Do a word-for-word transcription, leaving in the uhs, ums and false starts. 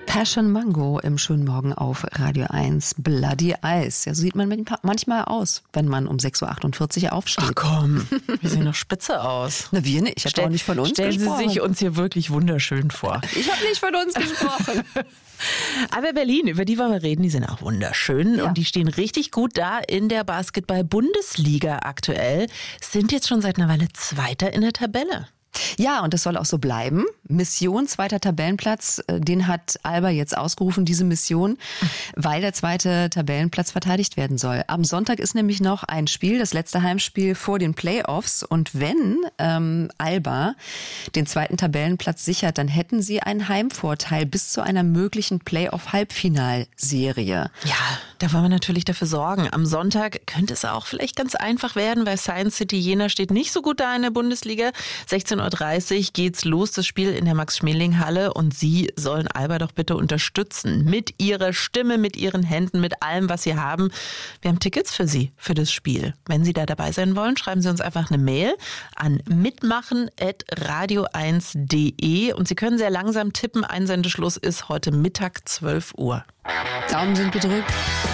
Passion Mango im schönen Morgen auf Radio eins. Bloody Eyes. Ja, so sieht man manchmal aus, wenn man um sechs Uhr achtundvierzig aufsteht. Ach komm, wir sehen doch spitze aus. Na, wir nicht. Ich habe auch nicht von uns stellen gesprochen. Stellen Sie sich uns hier wirklich wunderschön vor. Ich habe nicht von uns gesprochen. Aber Berlin, über die wollen wir reden, die sind auch wunderschön. Ja. Und die stehen richtig gut da in der Basketball-Bundesliga aktuell. Sind jetzt schon seit einer Weile Zweiter in der Tabelle. Ja, und das soll auch so bleiben. Mission, zweiter Tabellenplatz, den hat Alba jetzt ausgerufen, diese Mission, weil der zweite Tabellenplatz verteidigt werden soll. Am Sonntag ist nämlich noch ein Spiel, das letzte Heimspiel vor den Playoffs. Und wenn ähm, Alba den zweiten Tabellenplatz sichert, dann hätten sie einen Heimvorteil bis zu einer möglichen Playoff-Halbfinalserie. Ja, da wollen wir natürlich dafür sorgen. Am Sonntag könnte es auch vielleicht ganz einfach werden, weil Science City Jena steht nicht so gut da in der Bundesliga. sechzehn Uhr dreißig geht's los, das Spiel in der Max-Schmeling-Halle, und Sie sollen Alba doch bitte unterstützen. Mit Ihrer Stimme, mit Ihren Händen, mit allem, was Sie haben. Wir haben Tickets für Sie, für das Spiel. Wenn Sie da dabei sein wollen, schreiben Sie uns einfach eine Mail an mitmachen at radio eins punkt de und Sie können sehr langsam tippen. Einsendeschluss ist heute Mittag zwölf Uhr. Daumen sind gedrückt.